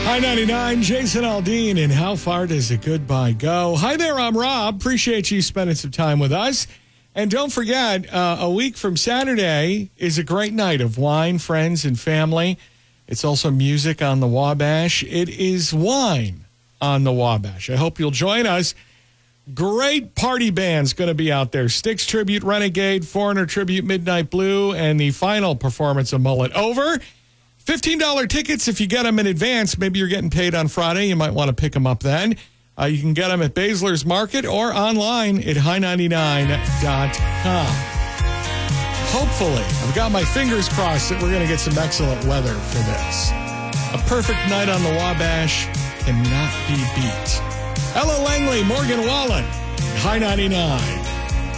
High 99, Jason Aldean, and how far does a goodbye go? Hi there, I'm Rob. Appreciate you spending some time with us. And don't forget, a week from Saturday is a great night of wine, friends, and family. It's also music on the Wabash. It is wine on the Wabash. I hope you'll join us. Great party bands going to be out there. Styx Tribute, Renegade, Foreigner Tribute, Midnight Blue, and the final performance of Mullet Over. $15 tickets if you get them in advance. Maybe you're getting paid on Friday. You might want to pick them up then. You can get them at Baszler's Market or online at high99.com. Hopefully, I've got my fingers crossed that we're going to get some excellent weather for this. A perfect night on the Wabash cannot be beat. Ella Langley, Morgan Wallen, High 99.